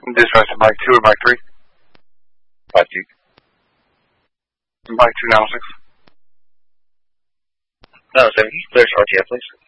Dispatch to Mike 2 or Mike 3? Mike 2. Mike 2, 906. 907, can you clear RTF, please?